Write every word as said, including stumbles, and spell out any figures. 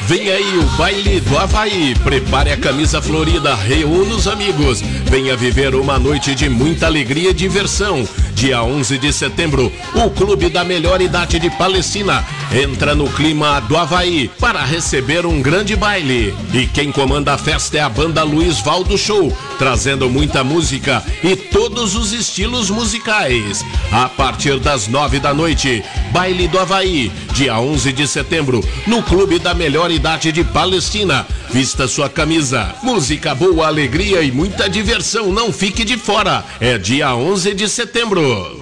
Vem aí o Baile do Havaí. Prepare a camisa florida, reúna os amigos. Venha viver uma noite de muita alegria e diversão. Dia onze de setembro, o Clube da Melhor Idade de Palestina entra no clima do Havaí para receber um grande baile. E quem comanda a festa é a banda Luiz Valdo Show, trazendo muita música e todos os estilos musicais. A partir das nove da noite, Baile do Havaí, dia onze de setembro, no Clube da Melhor Idade de Palestina. Vista sua camisa, música boa, alegria e muita diversão, não fique de fora. É dia onze de setembro.